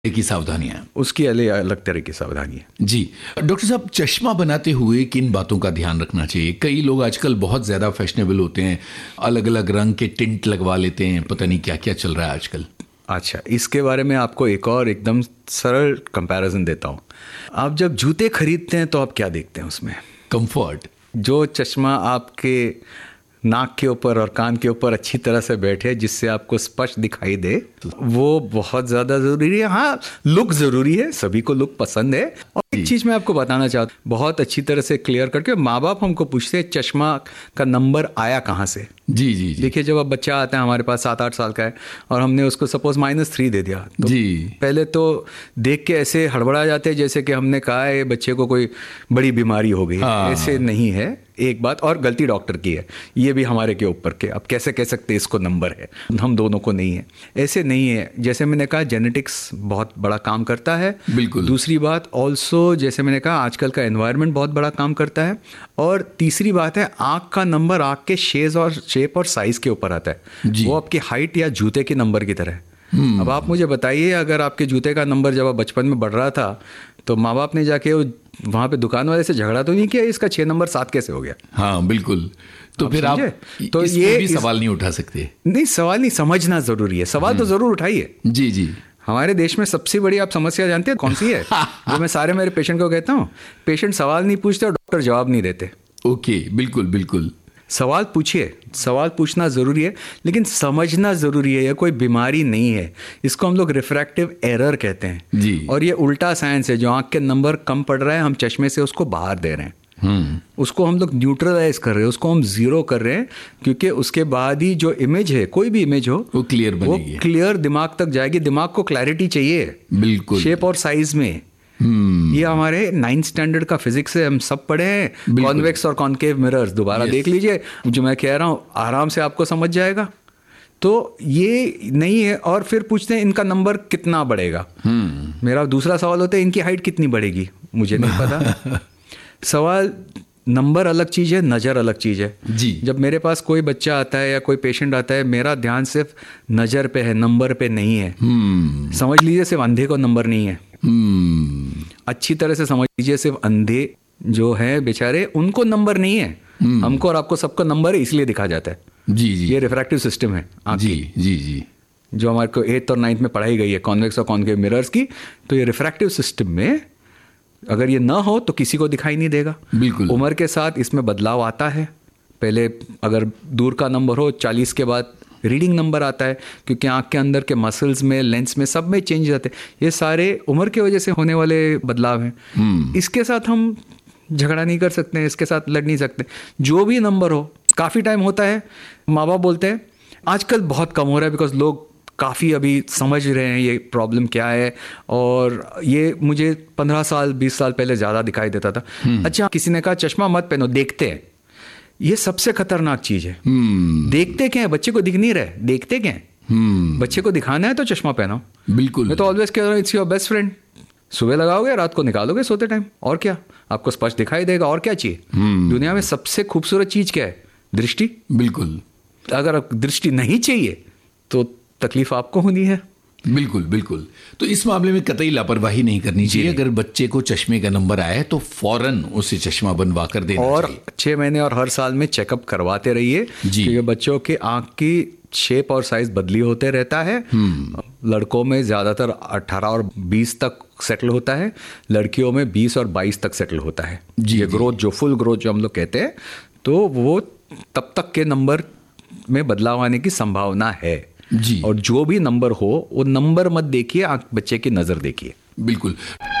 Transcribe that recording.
की सावधानियां, उसकी अलग तरह की सावधानियां। जी डॉक्टर साहब, चश्मा बनाते हुए किन बातों का ध्यान रखना चाहिए? कई लोग आजकल बहुत ज़्यादा फैशनेबल होते हैं, अलग अलग रंग के टिंट लगवा लेते हैं, पता नहीं क्या क्या चल रहा है आजकल। अच्छा, इसके बारे में आपको एक और एकदम सरल कंपैरिजन देता हूँ। आप जब जूते खरीदते हैं तो आप क्या देखते हैं उसमें? कंफर्ट। जो चश्मा आपके नाक के ऊपर और कान के ऊपर अच्छी तरह से बैठे, जिससे आपको स्पष्ट दिखाई दे, वो बहुत ज़्यादा ज़रूरी है। हाँ, लुक ज़रूरी है, सभी को लुक पसंद है। और एक चीज़ मैं आपको बताना चाहता हूँ, बहुत अच्छी तरह से क्लियर करके, माँ बाप हमको पूछते हैं चश्मा का नंबर आया कहाँ से। जी जी जी। देखिए, जब अब बच्चा आता है हमारे पास 7-8 साल का है और हमने उसको सपोज -3 दे दिया, तो जी पहले तो देख के ऐसे हड़बड़ा जाते हैं जैसे कि हमने कहा है बच्चे को कोई बड़ी बीमारी हो गई। हाँ। ऐसे नहीं है, एक बात। और गलती डॉक्टर की है, ये भी हमारे के ऊपर के। अब कैसे कह सकते हैं इसको नंबर है, हम दोनों को नहीं है, ऐसे नहीं है। जैसे मैंने कहा, जेनेटिक्स बहुत बड़ा काम करता है। बिल्कुल। दूसरी बात ऑल्सो, जैसे मैंने कहा, आजकल का एनवायरनमेंट बहुत बड़ा काम करता है। और तीसरी बात है, आँख का नंबर आँख के शेप और साइज के ऊपर आता है। वो आपकी हाइट या जूते के नंबर की तरह है। अब आप मुझे बताइए, अगर आपके जूते का नंबर जब आप बचपन में बढ़ रहा था तो माँ बाप ने जाके वहाँ पे दुकान वाले से झगड़ा तो नहीं किया, इसका 6 नंबर 7 कैसे हो गया? हाँ बिल्कुल। तो फिर आप तो ये भी सवाल नहीं उठा सकते? नहीं, सवाल नहीं, समझना जरूरी है। सवाल तो जरूर उठाइए। जी जी। हमारे देश में सबसे बड़ी आप समस्या जानते हैं कौन सी है? जो मैं सारे मेरे पेशेंट को कहता हूँ, पेशेंट सवाल नहीं पूछते और डॉक्टर जवाब नहीं देते। ओके, बिल्कुल बिल्कुल। सवाल पूछिए, सवाल पूछना ज़रूरी है, लेकिन समझना ज़रूरी है। यह कोई बीमारी नहीं है, इसको हम लोग रिफ्रैक्टिव एरर कहते हैं जी। और ये उल्टा साइंस है। जो आँख के नंबर कम पड़ रहा है, हम चश्मे से उसको बाहर दे रहे हैं। उसको हम लोग न्यूट्रलाइज कर रहे हैं, उसको हम जीरो कर रहे हैं, क्योंकि उसके बाद ही जो इमेज है, कोई भी इमेज हो, वो क्लियर बनेगी, वो क्लियर दिमाग तक जाएगी। दिमाग को क्लैरिटी चाहिए, बिल्कुल, शेप और साइज में। ये हमारे 9th स्टैंडर्ड का फिजिक्स है, हम सब पढ़े हैं। कॉन्वेक्स और कॉन्केव मिरर्स दोबारा देख लीजिए, जो मैं कह रहा हूँ आराम से आपको समझ जाएगा। तो ये नहीं है। और फिर पूछते हैं इनका नंबर कितना बढ़ेगा। मेरा दूसरा सवाल होता है, इनकी हाइट कितनी बढ़ेगी? मुझे नहीं पता। सवाल, नंबर अलग चीज़ है, नज़र अलग चीज़ है जी। जब मेरे पास कोई बच्चा आता है या कोई पेशेंट आता है, मेरा ध्यान सिर्फ नज़र पे है, नंबर पे नहीं है। समझ लीजिए, सिर्फ अंधे को नंबर नहीं है। अच्छी तरह से समझ लीजिए, सिर्फ अंधे जो है बेचारे, उनको नंबर नहीं है। हमको और आपको सबको नंबर है, इसलिए दिखा जाता है। जी जी। ये रिफ्रैक्टिव सिस्टम है जी जी जी, जो हमारे को 8th और 9th में पढ़ाई गई है, कॉन्वेक्स और कॉन्केव मिरर्स की। तो ये रिफ्रैक्टिव सिस्टम में अगर ये ना हो तो किसी को दिखाई नहीं देगा। बिल्कुल। उम्र के साथ इसमें बदलाव आता है। पहले अगर दूर का नंबर हो, 40 के बाद रीडिंग नंबर आता है, क्योंकि आँख के अंदर के मसल्स में, लेंस में, सब में चेंज आते हैं। ये सारे उम्र की वजह से होने वाले बदलाव हैं। इसके साथ हम झगड़ा नहीं कर सकते, इसके साथ लड़ नहीं सकते। जो भी नंबर हो, काफ़ी टाइम होता है, माँ बाप बोलते हैं, आजकल बहुत कम हो रहा है, बिकॉज लोग काफ़ी अभी समझ रहे हैं ये प्रॉब्लम क्या है। और ये मुझे 15 साल 20 साल पहले ज़्यादा दिखाई देता था। अच्छा, किसी ने कहा चश्मा मत पहनो, देखते हैं। ये सबसे खतरनाक चीज़ है। देखते क्या है? बच्चे को दिख नहीं रहा है, देखते क्या है? बच्चे को दिखाना है तो चश्मा पहनो। बिल्कुल। मैं तो ऑलवेज कह रहा हूँ, इट्स योर बेस्ट फ्रेंड। सुबह लगाओगे, रात को निकालोगे सोते टाइम, और क्या? आपको स्पष्ट दिखाई देगा, और क्या चाहिए? दुनिया में सबसे खूबसूरत चीज़ क्या है? दृष्टि। बिल्कुल। अगर दृष्टि नहीं चाहिए तो तकलीफ आपको होनी है। बिल्कुल बिल्कुल। तो इस मामले में कतई लापरवाही नहीं करनी चाहिए। अगर बच्चे को चश्मे का नंबर आए तो फौरन उसे चश्मा बनवा कर देना और चाहिए। 6 महीने और हर साल में चेकअप करवाते रहिए, क्योंकि बच्चों के आँख की शेप और साइज बदली होते रहता है। लड़कों में ज़्यादातर 18 और 20 तक सेटल होता है, लड़कियों में 20 और 22 तक सेटल होता है। ये ग्रोथ, जो फुल ग्रोथ जो हम लोग कहते हैं, तो वो तब तक के नंबर में बदलाव आने की संभावना है जी। और जो भी नंबर हो, वो नंबर मत देखिए, बच्चे की नज़र देखिए। बिल्कुल।